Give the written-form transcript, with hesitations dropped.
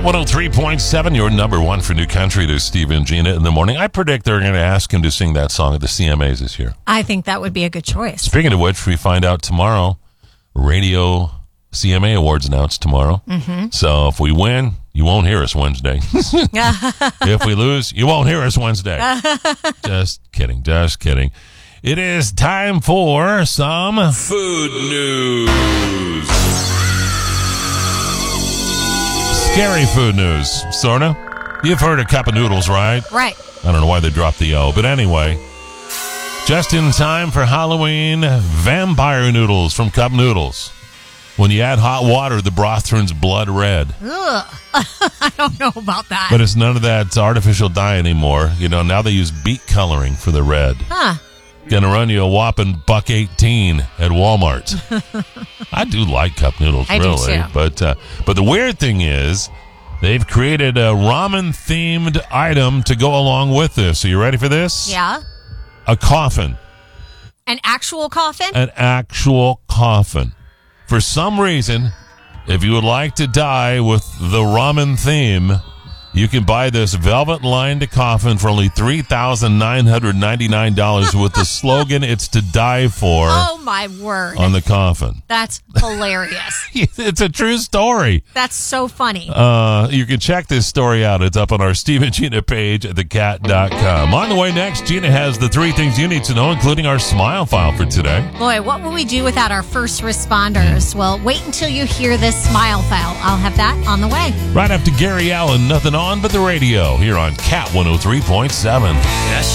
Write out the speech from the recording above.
103.7, your number one for new country. There's Steve and Gina in the morning. I predict they're going to ask him to sing that song at the CMAs this year. I think that would be a good choice. Speaking of which, we find out tomorrow. Radio CMA Awards announced tomorrow. Mm-hmm. So if we win, you won't hear us Wednesday. If we lose, you won't hear us Wednesday. Just kidding. It is time for some food news. Scary food news, sorta. You've heard of cup of noodles, right? Right. I don't know why they dropped the O, but anyway. Just in time for Halloween, vampire noodles from Cup Noodles. When you add hot water, the broth turns blood red. Ugh. I don't know about that. But it's none of that artificial dye anymore. You know, now they use beet coloring for the red. Huh. Gonna run you a whopping $1.18 at Walmart. I do like cup noodles, I really. do too. But the weird thing is, they've created a ramen-themed item to go along with this. Are you ready for this? Yeah. A coffin. An actual coffin? An actual coffin. For some reason, if you would like to die with the ramen theme, you can buy this velvet-lined coffin for only $3,999 with the slogan, "It's to die for," Oh, my word. on the coffin. That's hilarious. It's a true story. That's so funny. You can check this story out. It's up on our Steve and Gina page at thecat.com. On the way next, Gina has the 3 things you need to know, including our smile file for today. Boy, what will we do without our first responders? Well, wait until you hear this smile file. I'll have that on the way. Right after Gary Allen, nothing on but the radio here on Cat 103.7. Yes,